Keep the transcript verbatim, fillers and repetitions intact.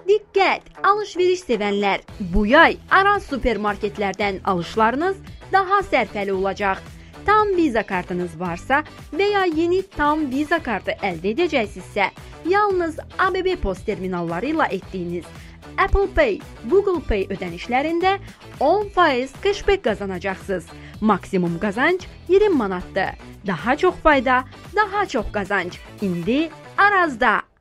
Diqqət! Alış-veriş sevənlər, bu yay Araz supermarketlərdən alışlarınız daha sərfəli olacaq. Tam Visa kartınız varsa və ya yeni Tam Visa kartı əldə edəcəksinizsə, yalnız A B B Post terminalları ilə etdiyiniz Apple Pay, Google Pay ödənişlərində on faiz cashback qazanacaqsınız. Maksimum qazanc iyirmi manatdır. Daha çox fayda, daha çox qazanc. İndi Arazda.